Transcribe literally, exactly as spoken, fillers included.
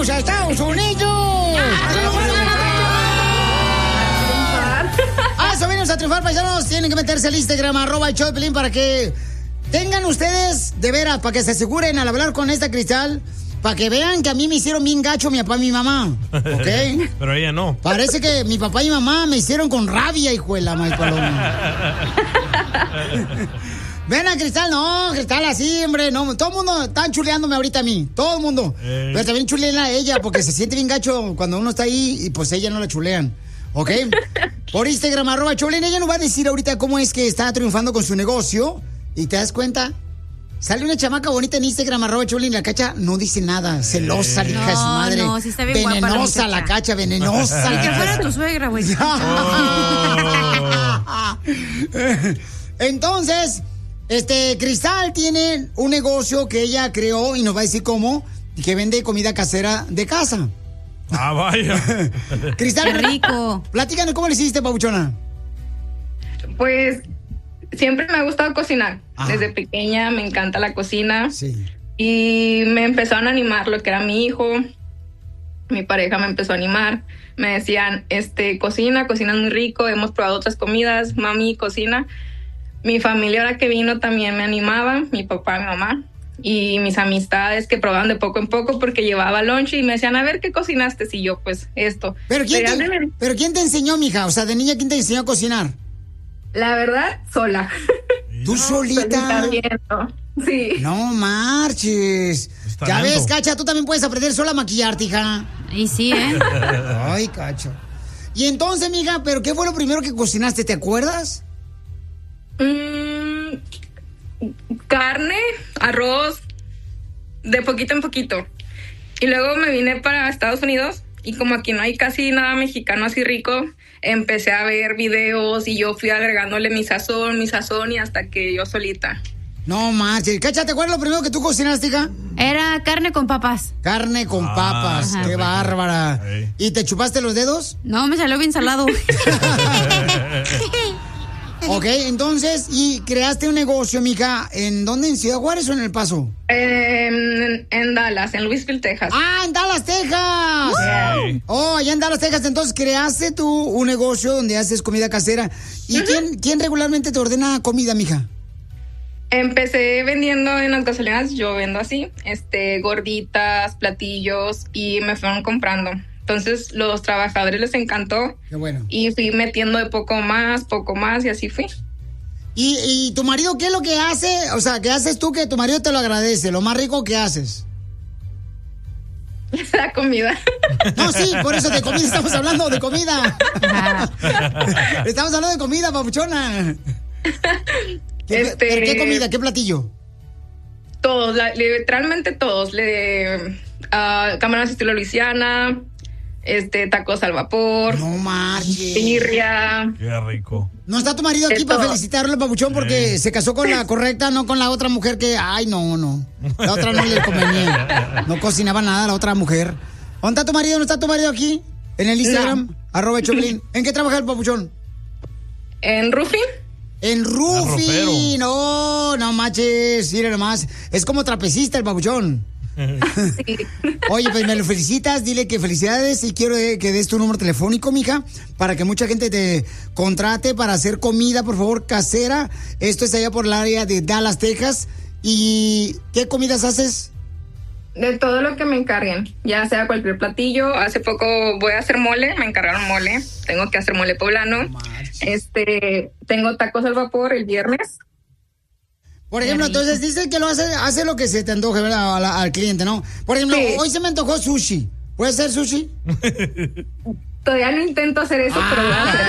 ¡Vamos a Estados Unidos! ¡A eso venimos a triunfar, paisanos! Tienen que meterse al Instagram, arroba el show de Piolín, para que tengan ustedes, de veras, para que se aseguren al hablar con esta Cristal, para que vean que a mí me hicieron bien gacho mi papá y mi mamá, ¿ok? Pero ella no. Parece que mi papá y mi mamá me hicieron con rabia, hijo de la mal paloma. Ven a Cristal, no, Cristal así, hombre, no. Todo el mundo está chuleándome ahorita a mí, todo el mundo. Ey. Pero también chulean a ella, porque se siente bien gacho cuando uno está ahí y pues ella no la chulean, ¿ok? Por Instagram, arroba Choplin, ella nos va a decir ahorita cómo es que está triunfando con su negocio. ¿Y te das cuenta? Sale una chamaca bonita en Instagram, arroba Choplin, la Cacha no dice nada, celosa, la hija de su madre. No, sí está bien venenosa guapa la, la Cacha, venenosa. Ni que fuera tu suegra, güey. Oh. Entonces, este, Cristal tiene un negocio que ella creó y nos va a decir cómo, que vende comida casera de casa. Ah, vaya. Cristal, qué rico. Platícanos, ¿cómo le hiciste, papuchona? Pues siempre me ha gustado cocinar. Ah. Desde pequeña me encanta la cocina. Sí. Y me empezaron a animar lo que era mi hijo. Mi pareja me empezó a animar. Me decían, este, cocina, cocinas muy rico. Hemos probado otras comidas. Mami, cocina. Mi familia, ahora que vino, también me animaba. Mi papá, mi mamá. Y mis amistades que probaban de poco en poco porque llevaba lunch y me decían, a ver, ¿qué cocinaste? Y yo, pues, esto. ¿Pero quién, Pero te, de... ¿Pero quién te enseñó, mija? O sea, de niña, ¿quién te enseñó a cocinar? La verdad, sola. ¿Tú solita? solita sí. No marches. Está Ya lento. ves, Cacha, tú también puedes aprender sola a maquillarte, hija. Y sí, ¿eh? Ay, Cacha. Y entonces, mija, ¿pero qué fue lo primero que cocinaste? ¿Te acuerdas? Mm, carne, arroz, de poquito en poquito. Y luego me vine para Estados Unidos y como aquí no hay casi nada mexicano así rico, empecé a ver videos y yo fui agregándole mi sazón, mi sazón y hasta que yo solita. No marches. Cacha, ¿te acuerdas lo primero que tú cocinaste, hija? Era carne con papas. Carne con Ah, papas. ajá. Qué bárbara. Ey. ¿Y te chupaste los dedos? No, me salió bien salado. Ok, entonces, ¿y creaste un negocio, mija? ¿En dónde? ¿En Ciudad Juárez o en El Paso? En, en Dallas, en Louisville, Texas. ¡Ah, en Dallas, Texas! Sí. Oh, allá en Dallas, Texas. Entonces, creaste tú un negocio donde haces comida casera. ¿Y uh-huh. quién, quién regularmente te ordena comida, mija? Empecé vendiendo en las gasolineras, yo vendo así, este, gorditas, platillos, y me fueron comprando. Entonces, los trabajadores les encantó. Qué bueno. Y fui metiendo de poco más, poco más, y así fui. ¿Y, y tu marido qué es lo que hace? O sea, ¿qué haces tú que tu marido te lo agradece? Lo más rico que haces. La comida. No, sí, por eso de comida estamos hablando, de comida. Estamos hablando de comida, papuchona. ¿Qué, este, ¿Pero qué comida? ¿Qué platillo? Todos, la, literalmente todos. Le, uh, camarones estilo Luisiana, este, tacos al vapor. No marches. Birria. Qué rico. No está tu marido aquí para felicitarlo, papuchón, porque eh. se casó con la correcta, no con la otra mujer que... Ay, no, no. La otra no le convenía. No cocinaba nada la otra mujer. ¿Dónde está tu marido? ¿No está tu marido aquí? En el Instagram, no. Arroba Choplin. ¿En qué trabaja el papuchón? En roofing. En roofing. No, no manches. Mira nomás. Es como trapecista el papuchón. Sí. Oye, pues me lo felicitas, dile que felicidades y quiero que des tu número telefónico, mija, para que mucha gente te contrate para hacer comida, por favor, casera. Esto es allá por el área de Dallas, Texas. ¿Y qué comidas haces? De todo lo que me encarguen, ya sea cualquier platillo. Hace poco voy a hacer mole, me encargaron mole. Tengo que hacer mole poblano. No, este, tengo tacos al vapor el viernes. Por ejemplo, entonces dice que lo hace, hace lo que se te antoje, ¿verdad? Al, al cliente, ¿no? Por ejemplo, sí. Hoy se me antojó sushi. ¿Puede ser sushi? Todavía no intento hacer eso, ah. pero voy a hacer.